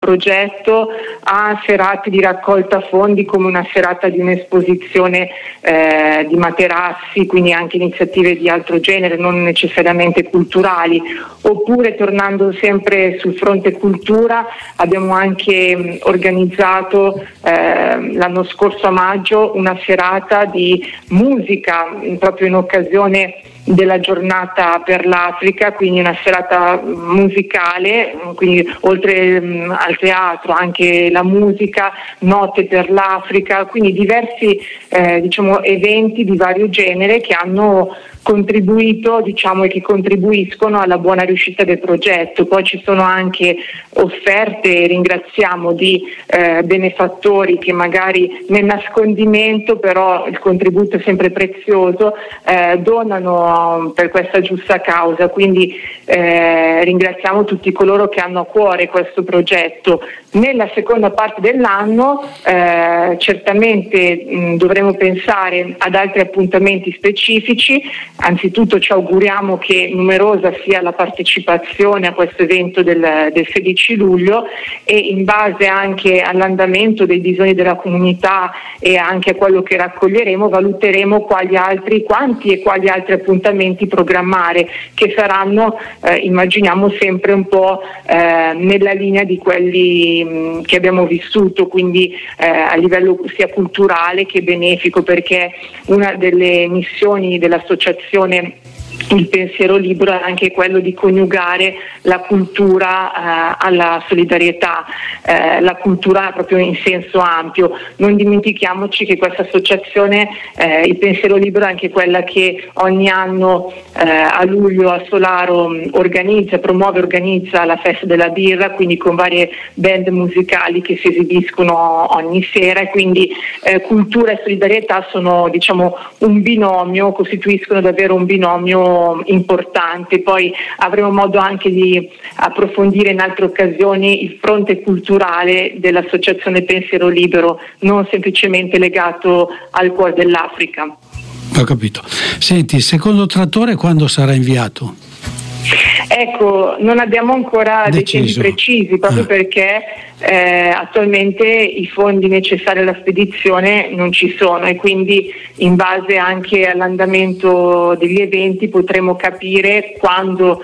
progetto a serate di raccolta fondi, come una serata di un'esposizione di materassi, quindi anche iniziative di altro genere, non necessariamente culturali. Oppure, tornando sempre sul fronte cultura, abbiamo anche organizzato l'anno scorso a maggio una serata di musica proprio in occasione della giornata per l'Africa, quindi una serata musicale, quindi oltre al teatro anche la musica, note per l'Africa, quindi diversi eventi di vario genere che hanno contribuito e che contribuiscono alla buona riuscita del progetto. Poi ci sono anche offerte, ringraziamo, di benefattori che magari nel nascondimento, però il contributo è sempre prezioso, donano per questa giusta causa, quindi ringraziamo tutti coloro che hanno a cuore questo progetto. Nella seconda parte dell'anno certamente dovremo pensare ad altri appuntamenti specifici. Anzitutto ci auguriamo che numerosa sia la partecipazione a questo evento del 16 luglio e in base anche all'andamento dei bisogni della comunità e anche a quello che raccoglieremo valuteremo quali altri appuntamenti programmare, che saranno immaginiamo sempre un po' nella linea di quelli che abbiamo vissuto, quindi a livello sia culturale che benefico, perché una delle missioni dell'associazione Il Pensiero Libero è anche quello di coniugare la cultura alla solidarietà, la cultura proprio in senso ampio. Non dimentichiamoci che questa associazione, Il Pensiero Libero, è anche quella che ogni anno a luglio a Solaro organizza la festa della birra, quindi con varie band musicali che si esibiscono ogni sera, e quindi cultura e solidarietà sono costituiscono davvero un binomio importante. Poi avremo modo anche di approfondire in altre occasioni il fronte culturale dell'associazione Pensiero Libero, non semplicemente legato al cuore dell'Africa. Ho capito. Senti, il secondo trattore quando sarà inviato? Ecco, non abbiamo ancora dei tempi precisi, proprio perché attualmente i fondi necessari alla spedizione non ci sono, e quindi in base anche all'andamento degli eventi potremo capire quando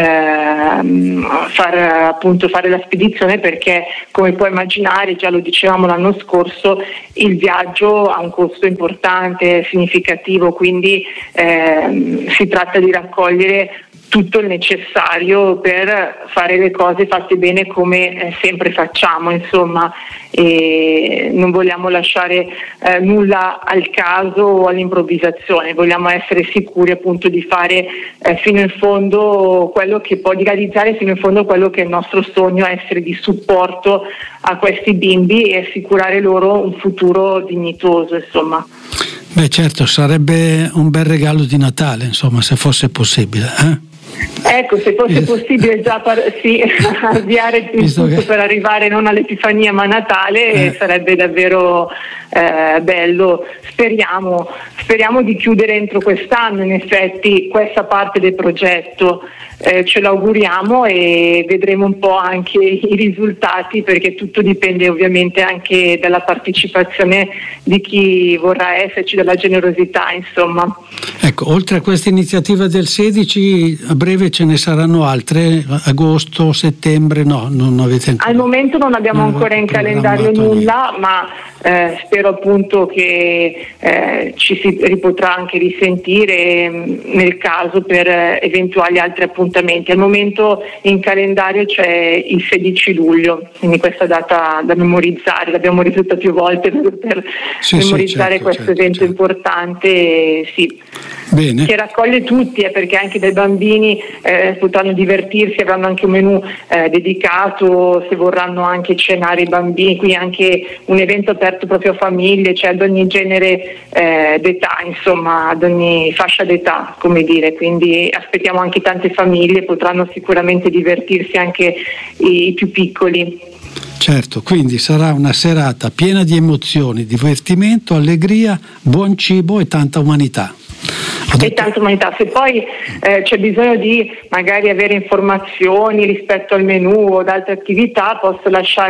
fare la spedizione, perché come puoi immaginare, già lo dicevamo l'anno scorso, il viaggio ha un costo importante, significativo, quindi si tratta di raccogliere tutto il necessario per fare le cose fatte bene, come sempre facciamo, insomma, e non vogliamo lasciare nulla al caso o all'improvvisazione. Vogliamo essere sicuri appunto di fare fino in fondo di realizzare fino in fondo quello che è il nostro sogno, essere di supporto a questi bimbi e assicurare loro un futuro dignitoso, insomma. Beh, certo, sarebbe un bel regalo di Natale, insomma, se fosse possibile, Ecco, se fosse possibile già avviare il tutto per arrivare non all'Epifania ma a Natale, sarebbe davvero bello. Speriamo di chiudere entro quest'anno, in effetti, questa parte del progetto. Ce l'auguriamo e vedremo un po' anche i risultati, perché tutto dipende ovviamente anche dalla partecipazione di chi vorrà esserci, dalla generosità, insomma. Ecco, oltre a questa iniziativa del 16, a breve ce ne saranno altre? Agosto, settembre? No, non avete ancora. Al momento non abbiamo ancora in calendario nulla, ma spero appunto che ci si potrà anche risentire nel caso per eventuali altri appuntamenti. Al momento in calendario c'è il 16 luglio, quindi questa data da memorizzare, l'abbiamo ripetuta più volte per memorizzare questo evento importante, Bene. Che raccoglie tutti, perché anche dai bambini potranno divertirsi, avranno anche un menù dedicato, se vorranno anche cenare i bambini, quindi anche un evento aperto proprio a famiglie, cioè ad ogni genere d'età, insomma, ad ogni fascia d'età, come dire, quindi aspettiamo anche tante famiglie, potranno sicuramente divertirsi anche i più piccoli. Certo, quindi sarà una serata piena di emozioni, divertimento, allegria, buon cibo e tanta umanità. e tanta umanità. Se poi c'è bisogno di magari avere informazioni rispetto al menù o ad altre attività, posso lasciare